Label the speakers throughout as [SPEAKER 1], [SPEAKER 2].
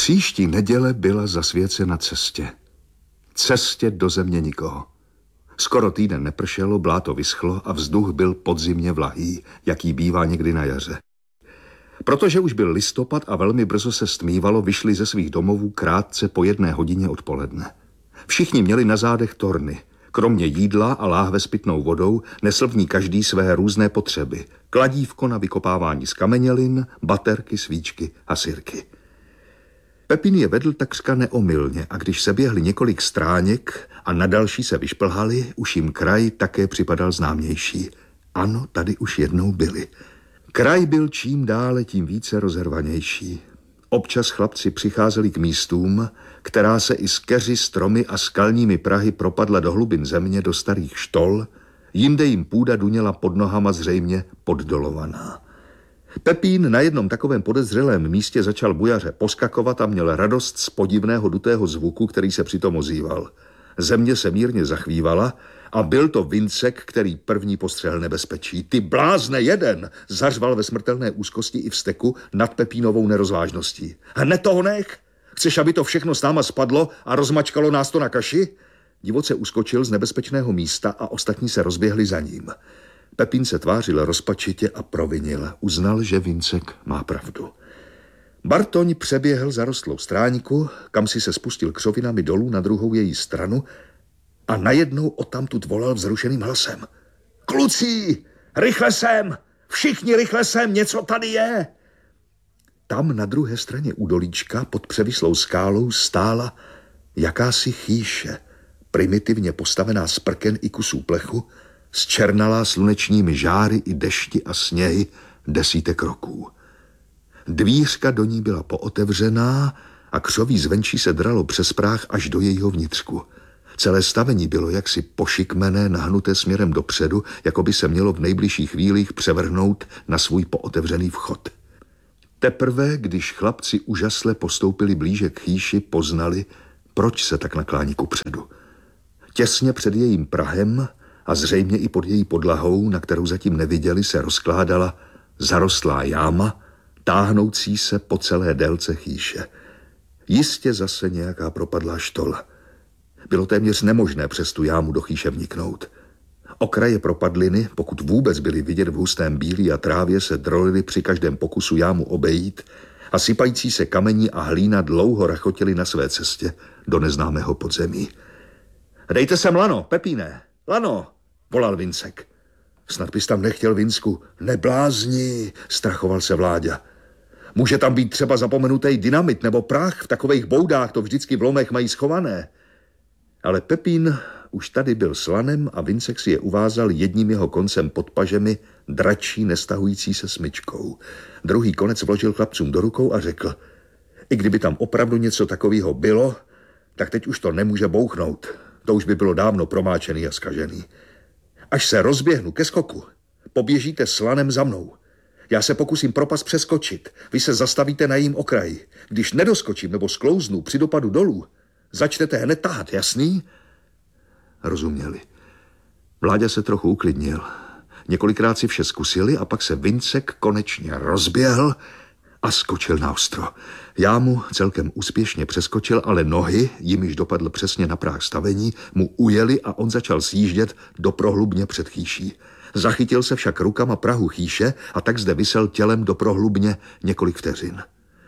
[SPEAKER 1] Příští neděle byla zasvěcena cestě. Cestě do země nikoho. Skoro týden nepršelo, bláto vyschlo a vzduch byl podzimně vlahý, jaký bývá někdy na jaře. Protože už byl listopad a velmi brzo se stmívalo, vyšli ze svých domovů krátce po 1:00 odpoledne. Všichni měli na zádech torny. Kromě jídla a láhve s pitnou vodou nesl v ní každý své různé potřeby. Kladívko na vykopávání z kamenělin, baterky, svíčky a sirky. Pepín je vedl takřka neomylně a když se běhli několik stráněk a na další se vyšplhali, už jim kraj také připadal známější. Ano, tady už jednou byli. Kraj byl čím dále, tím více rozervanější. Občas chlapci přicházeli k místům, která se i s keři, stromy a skalními prahy propadla do hlubin země, do starých štol, jinde jim půda duněla pod nohama zřejmě poddolovaná. Pepín na jednom takovém podezřelém místě začal bujaře poskakovat a měl radost z podivného dutého zvuku, který se přitom ozýval. Země se mírně zachvívala a byl to Vincek, který první postřehl nebezpečí. Ty blázne jeden, zařval ve smrtelné úzkosti i vzteku nad Pepínovou nerozvážností. Hned toho nech? Chceš, aby to všechno s náma spadlo a rozmačkalo nás to na kaši? Divoce uskočil z nebezpečného místa a ostatní se rozběhli za ním. Pepín se tvářil rozpačitě a provinil. Uznal, že Vincek má pravdu. Bartoň přeběhl zarostlou stráňku, kam si se spustil křovinami dolů na druhou její stranu a najednou odtamtud volal vzrušeným hlasem. Kluci, rychle sem! Všichni rychle sem, něco tady je! Tam na druhé straně údolíčka pod převislou skálou stála jakási chýše, primitivně postavená z prken i kusů plechu, zčernalá slunečními žáry i dešti a sněhy desítek roků. Dvířka do ní byla pootevřená a křoví zvenčí se dralo přes práh až do jejího vnitřku. Celé stavení bylo jaksi pošikmené, nahnuté směrem dopředu, jako by se mělo v nejbližších chvílích převrhnout na svůj pootevřený vchod. Teprve, když chlapci úžasle postoupili blíže k chýši, poznali, proč se tak naklání kupředu. Těsně před jejím prahem a zřejmě i pod její podlahou, na kterou zatím neviděli, se rozkládala zarostlá jáma, táhnoucí se po celé délce chýše. Jistě zase nějaká propadlá štola. Bylo téměř nemožné přes tu jámu do chýše vniknout. Okraje propadliny, pokud vůbec byly vidět v hustém bílí a trávě, se drolily při každém pokusu jámu obejít a sypající se kamení a hlína dlouho rachotili na své cestě do neznámého podzemí. Dejte sem lano, Pepíne, lano, volal Vincek. Snad bys tam nechtěl, Vinsku. Neblázni, strachoval se Vláďa. Může tam být třeba zapomenutý dynamit nebo prach, v takových boudách to vždycky v lomech mají schované. Ale Pepín už tady byl s lanem a Vincek si je uvázal jedním jeho koncem pod pažemi dračí nestahující se smyčkou. Druhý konec vložil chlapcům do rukou a řekl, i kdyby tam opravdu něco takového bylo, tak teď už to nemůže bouchnout. To už by bylo dávno promáčený a zkažený. Až se rozběhnu ke skoku, poběžíte s lanem za mnou. Já se pokusím propast přeskočit. Vy se zastavíte na jejím okraji. Když nedoskočím nebo sklouznu při dopadu dolů, začnete hned tahat, jasný? Rozuměli. Vláďa se trochu uklidnil. Několikrát si vše zkusili a pak se Vincek konečně rozběhl a skočil na ostro. Jámu celkem úspěšně přeskočil, ale nohy, jimiž dopadl přesně na práh stavení, mu ujeli a on začal sjíždět do prohlubně před chýší. Zachytil se však rukama prahu chýše a tak zde visel tělem do prohlubně několik vteřin.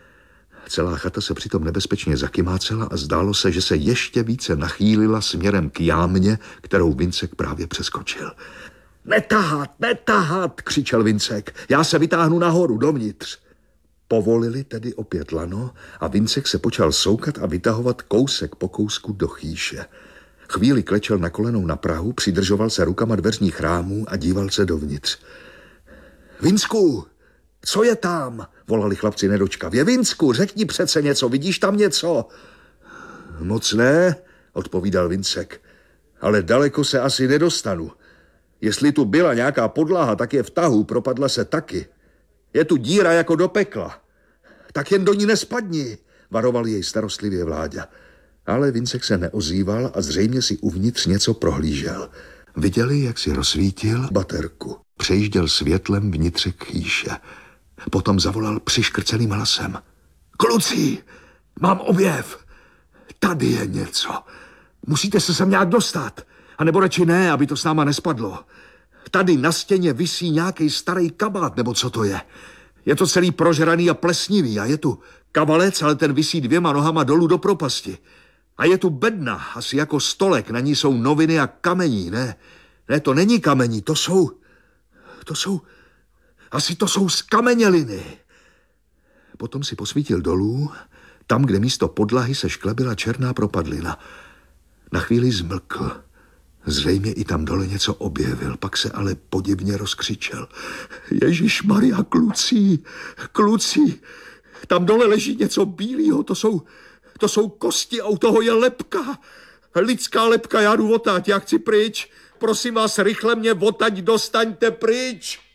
[SPEAKER 1] Celá chata se přitom nebezpečně zakymácela a zdálo se, že se ještě více nachýlila směrem k jámě, kterou Vincek právě přeskočil. Netahat, křičel Vincek. Já se vytáhnu nahoru, dovnitř. Povolili tedy opět lano a Vincek se počal soukat a vytahovat kousek po kousku do chýše. Chvíli klečel na kolenou na prahu, přidržoval se rukama dveřních rámů a díval se dovnitř. Vinsku, co je tam? Volali chlapci nedočkavě. Vinsku, řekni přece něco, vidíš tam něco? Moc ne, odpovídal Vincek, ale daleko se asi nedostanu. Jestli tu byla nějaká podlaha, tak je v tahu, propadla se taky. Je tu díra jako do pekla. Tak jen do ní nespadni, varoval jej starostlivě Vláďa. Ale Vincek se neozýval a zřejmě si uvnitř něco prohlížel. Viděli, jak si rozsvítil baterku. Přejížděl světlem vnitřek chýše. Potom zavolal přiškrceným hlasem. Kluci, Mám objev. Tady je něco. Musíte se sem nějak dostat. A nebo radši ne, aby to s náma nespadlo. Tady na stěně visí nějaký starý kabát, nebo co to je. Je to celý prožraný a plesnivý a je tu kavalec, ale ten visí 2 nohama dolů do propasti. A je tu bedna, asi jako stolek, na ní jsou noviny a kamení, ne? Ne, to není kamení, to jsou skameněliny. Potom si posvítil dolů, tam, kde místo podlahy se šklebila černá propadlina. Na chvíli zmlkl. Zřejmě i tam dole něco objevil, pak se ale podivně rozkřičel. Ježišmarja, kluci, tam dole leží něco bílého, to jsou kosti a u toho je lebka. Lidská lebka, já jdu odtáť, já chci pryč. Prosím vás, rychle mě odtaď dostaňte pryč.